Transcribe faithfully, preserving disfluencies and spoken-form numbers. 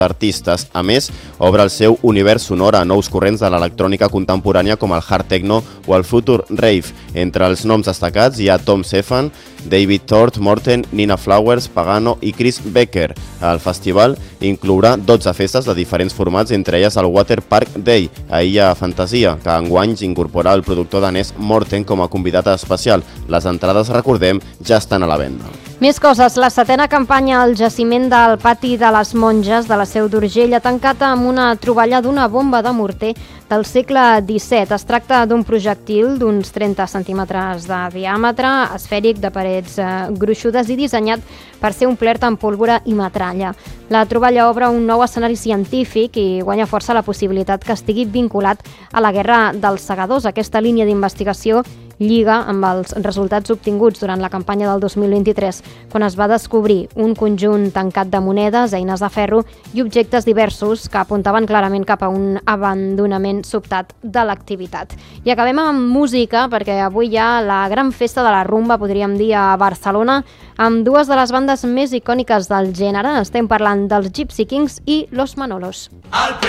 artistes. A més, obre el seu univers sonor a nous corrents de l'electrònica contemporània com el hard techno o el future rave. Entre els noms destacats hi ha Tom Stefan, David Tort, Morten, Nina Flowers, Pagano i Chris Becker. El festival inclourà dotze festes de diferents formats, entre elles el Water Park Day, a Illa Fantasia, que enguany incorpora el productor danès Morten com a convidat especial. Les entrades, recordem, ja estan a la venda. Més coses. La setena campanya al jaciment del Pati de les Monges de la Seu d'Urgell ha tancat amb una troballa d'una bomba de morter del segle disset. Es tracta d'un projectil d'uns trenta centímetres de diàmetre, esfèric, de parets eh, gruixudes i dissenyat per ser omplert amb pólvora i metralla. La troballa obre un nou escenari científic i guanya força la possibilitat que estigui vinculat a la guerra dels segadors. Aquesta línia d'investigació lliga amb els resultats obtinguts durant la campanya del dos mil vint-i-tres, quan es va descobrir un conjunt tancat de monedes, eines de ferro i objectes diversos que apuntaven clarament cap a un abandonament sobtat de l'activitat. I acabem amb música, perquè avui hi ha la gran festa de la rumba, podríem dir, a Barcelona, amb dues de les bandes més icòniques del gènere. Estem parlant dels Gypsy Kings i Los Manolos.